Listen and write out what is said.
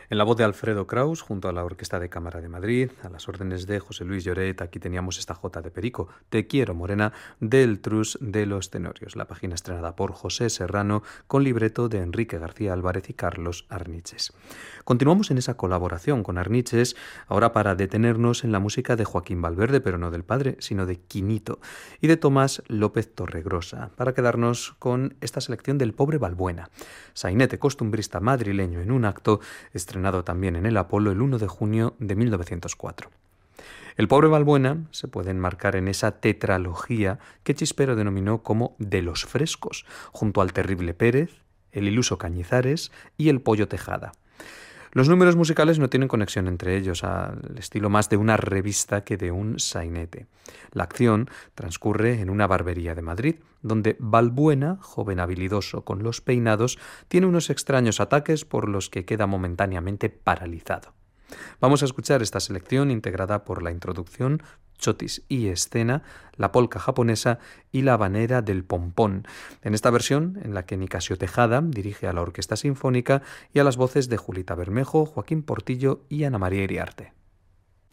En la voz de Alfredo Kraus, junto a la Orquesta de Cámara de Madrid, a las órdenes de José Luis Lloret, aquí teníamos esta jota de Perico, Te quiero, morena, del Trus de los Tenorios, la página estrenada por José Serrano, con libreto de Enrique García Álvarez y Carlos Arniches. Continuamos en esa colaboración con Arniches, ahora para detenernos en la música de Joaquín Valverde, pero no del padre, sino de Quinito, y de Tomás López Torregrosa, para quedarnos con esta selección del pobre Balbuena, sainete costumbrista madrileño en un acto estrenado también en el Apolo el 1 de junio de 1904. El pobre Balbuena se puede enmarcar en esa tetralogía que Chispero denominó como de los frescos, junto al terrible Pérez, el iluso Cañizares y el Pollo Tejada. Los números musicales no tienen conexión entre ellos, al estilo más de una revista que de un sainete. La acción transcurre en una barbería de Madrid, donde Balbuena, joven habilidoso con los peinados, tiene unos extraños ataques por los que queda momentáneamente paralizado. Vamos a escuchar esta selección integrada por la introducción, chotis y escena, la polca japonesa y la habanera del pompón. En esta versión, en la que Nicasio Tejada dirige a la Orquesta Sinfónica y a las voces de Julita Bermejo, Joaquín Portillo y Ana María Iriarte.